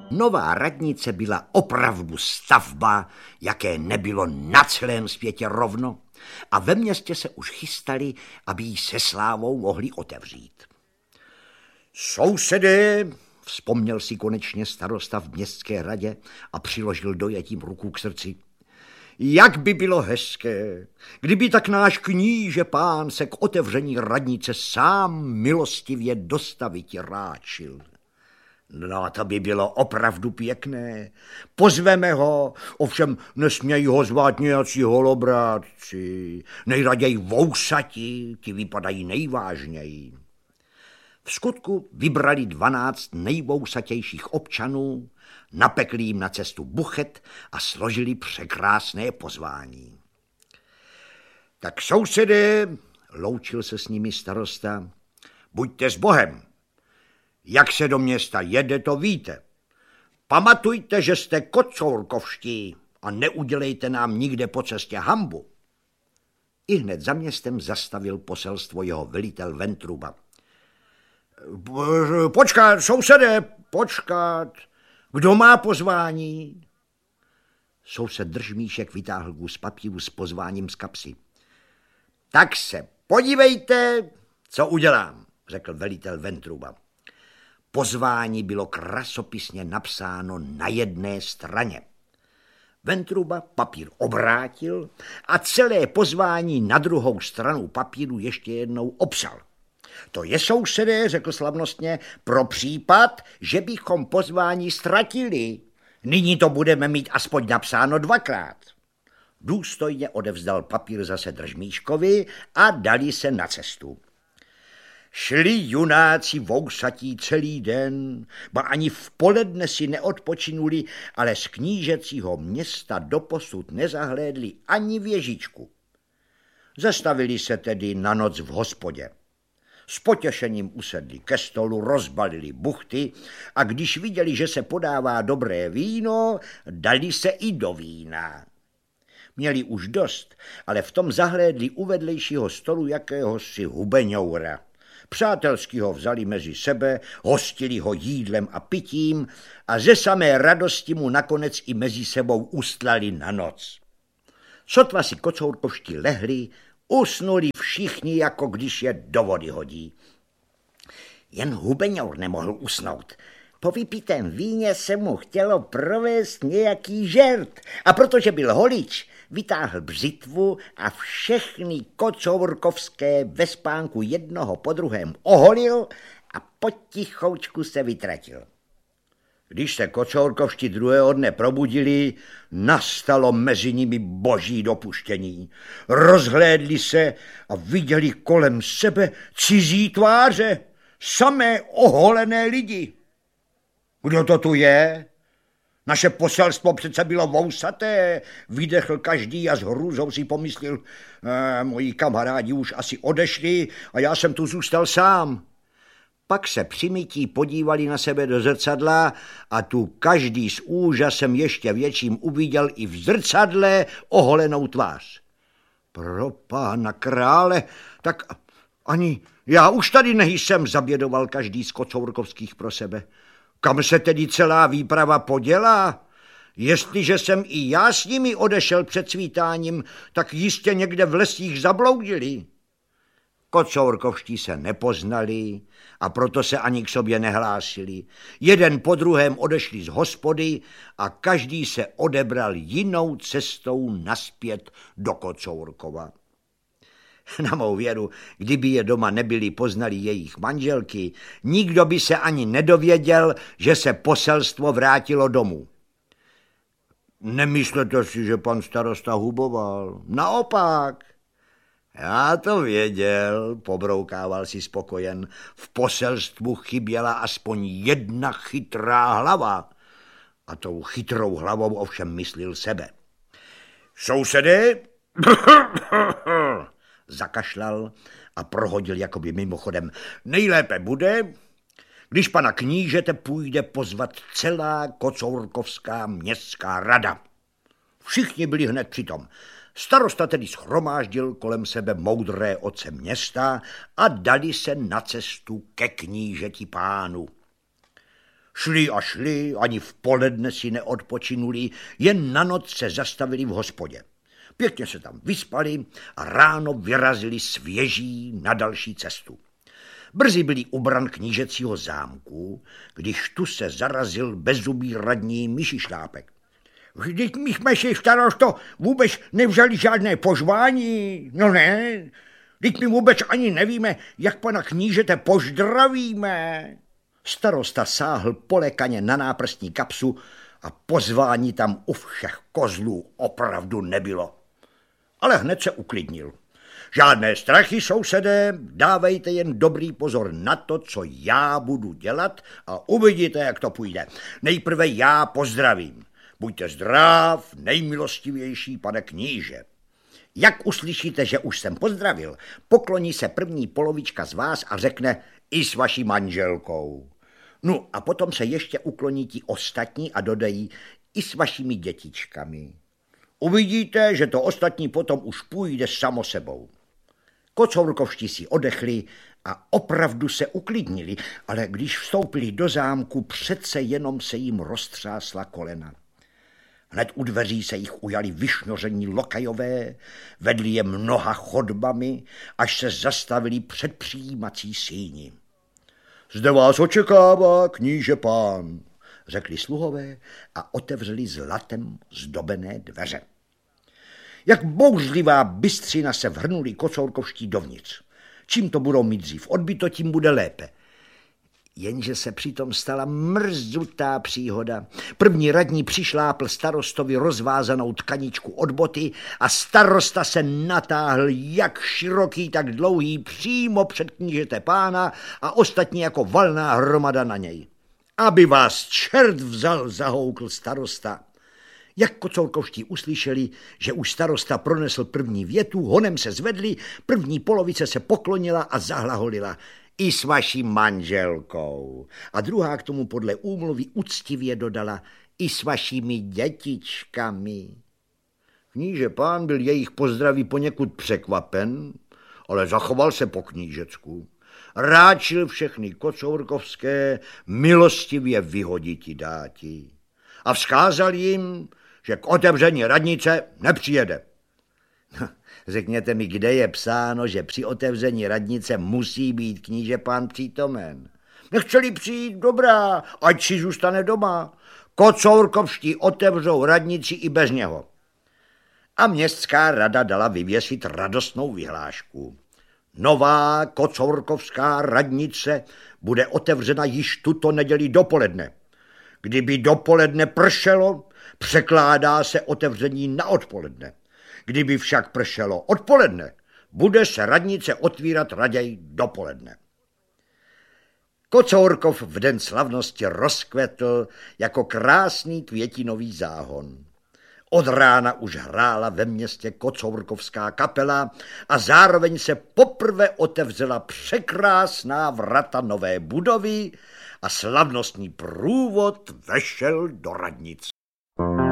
Nová radnice byla opravdu stavba, jaké nebylo na celém světě rovno, a ve městě se už chystali, aby ji se slávou mohli otevřít. Sousedé, vzpomněl si konečně starosta v městské radě a přiložil dojetím ruku k srdci. Jak by bylo hezké, kdyby tak náš kníže pán se k otevření radnice sám milostivě dostavit ráčil. No, to by bylo opravdu pěkné. Pozveme ho, ovšem nesmějí ho zvát nějací holobrátci. Nejraději vousati, ti vypadají nejvážněji. V skutku vybrali 12 nejvousatějších občanů, napekli jim na cestu buchet a složili překrásné pozvání. Tak sousedé, loučil se s nimi starosta, buďte s Bohem. Jak se do města jede, to víte. Pamatujte, že jste kocourkovští a neudělejte nám nikde po cestě hanbu. Ihned za městem zastavil poselstvo jeho velitel Ventruba. Počkat, sousedé, počkat. Kdo má pozvání? Soused Držmíšek vytáhl kus papíru s pozváním z kapsy. Tak se podívejte, co udělám, řekl velitel Ventruba. Pozvání bylo krasopisně napsáno na jedné straně. Ventruba papír obrátil a celé pozvání na druhou stranu papíru ještě jednou opsal. To je, sousedé, řekl slavnostně, pro případ, že bychom pozvání ztratili. Nyní to budeme mít aspoň napsáno 2krát. Důstojně odevzdal papír zase Držmíškovi a dali se na cestu. Šli junáci vousatí celý den, ba ani v poledne si neodpočinuli, ale z knížecího města doposud nezahlédli ani věžičku. Zastavili se tedy na noc v hospodě. S potěšením usedli ke stolu, rozbalili buchty a když viděli, že se podává dobré víno, dali se i do vína. Měli už dost, ale v tom zahlédli u vedlejšího stolu jakéhosi hubeňoura. Přátelsky ho vzali mezi sebe, hostili ho jídlem a pitím a ze samé radosti mu nakonec i mezi sebou ustlali na noc. Sotva si kocourkovští lehli, usnuli všichni, jako když je do vody hodí. Jen hubeňour nemohl usnout. Po vypitém víně se mu chtělo provést nějaký žert a protože byl holič, vytáhl břitvu a všechny kocourkovské ve spánku jednoho po druhém oholil a potichoučku se vytratil. Když se kocourkovští druhého dne probudili, nastalo mezi nimi boží dopuštění. Rozhlédli se a viděli kolem sebe cizí tváře, samé oholené lidi. Kdo to tu je? Naše poselstvo přece bylo vousaté, vydechl každý a s hrůzou si pomyslel, moji kamarádi už asi odešli a já jsem tu zůstal sám. Pak se při mytí podívali na sebe do zrcadla a tu každý s úžasem ještě větším uviděl i v zrcadle oholenou tvář. Pro pána krále, tak ani já už tady nejsem, zabědoval každý z kocourkovských pro sebe. Kam se tedy celá výprava podělá? Jestliže jsem i já s nimi odešel před svítáním, tak jistě někde v lesích zabloudili. Kocourkovští se nepoznali a proto se ani k sobě nehlásili. Jeden po druhém odešli z hospody a každý se odebral jinou cestou nazpět do Kocourkova. Na mou věru, kdyby je doma nebyli poznali jejich manželky, nikdo by se ani nedověděl, že se poselstvo vrátilo domů. Nemyslete si, že pan starosta huboval? Naopak. Já to věděl, pobroukával si spokojen. V poselstvu chyběla aspoň jedna chytrá hlava. A tou chytrou hlavou ovšem myslil sebe. Sousedé, zakašlal a prohodil jakoby mimochodem. Nejlépe bude, když pana knížete půjde pozvat celá kocourkovská městská rada. Všichni byli hned přitom. Starosta tedy shromáždil kolem sebe moudré otce města a dali se na cestu ke knížeti pánu. Šli a šli, ani v poledne si neodpočinuli, jen na noc se zastavili v hospodě. Pěkně se tam vyspali a ráno vyrazili svěží na další cestu. Brzy byli u bran knížecího zámku, když tu se zarazil bezzubý radní Myšišlápek. Vždyť my jsme si, starosto, vůbec nevzali žádné pozvání. No ne, vždyť my vůbec ani nevíme, jak pana knížete pozdravíme. Starosta sáhl polekaně na náprstní kapsu a pozvání tam u všech kozlů opravdu nebylo. Ale hned se uklidnil. Žádné strachy, sousedé, dávejte jen dobrý pozor na to, co já budu dělat a uvidíte, jak to půjde. Nejprve já pozdravím. Buďte zdrav, nejmilostivější pane kníže. Jak uslyšíte, že už jsem pozdravil, pokloní se první polovička z vás a řekne i s vaší manželkou. No a potom se ještě ukloní ti ostatní a dodají i s vašimi dětičkami. Uvidíte, že to ostatní potom už půjde samo sebou. Kocourkovští si odechli a opravdu se uklidnili, ale když vstoupili do zámku, přece jenom se jim roztřásla kolena. Hned u dveří se jich ujali vyšnoření lokajové, vedli je mnoha chodbami, až se zastavili před přijímací síni. Zde vás očekává kníže pán, řekli sluhové a otevřeli zlatem zdobené dveře. Jak bouřlivá bystřina se vrhnuli kocourkovští dovnitř. Čím to budou mít dřív odbyto, tím bude lépe. Jenže se přitom stala mrzutá příhoda. První radní přišlápl starostovi rozvázanou tkaničku od boty a starosta se natáhl jak široký, tak dlouhý přímo před knížete pána a ostatní jako valná hromada na něj. Aby vás čert vzal, zahoukl starosta. Jak kocourkovští uslyšeli, že už starosta pronesl první větu, honem se zvedli, první polovice se poklonila a zahlaholila. I s vaší manželkou. A druhá k tomu podle úmluvy uctivě dodala i s vašimi dětičkami. Kníže pán byl jejich pozdraví poněkud překvapen, ale zachoval se po knížecku. Ráčil všechny kocourkovské milostivě vyhoditi dáti. A vzkázal jim, že k otevření radnice nepřijede. Řekněte mi, kde je psáno, že při otevření radnice musí být kníže pán přítomen. Nechceli přijít, dobrá, ať si zůstane doma. Kocourkovští otevřou radnici i bez něho. A městská rada dala vyvěsit radostnou vyhlášku. Nová kocourkovská radnice bude otevřena již tuto neděli dopoledne. Kdyby dopoledne pršelo, překládá se otevření na odpoledne. Kdyby však pršelo odpoledne, bude se radnice otvírat raději dopoledne. Kocourkov v den slavnosti rozkvetl jako krásný květinový záhon. Od rána už hrála ve městě kocourkovská kapela a zároveň se poprvé otevřela překrásná vrata nové budovy a slavnostní průvod vešel do radnice.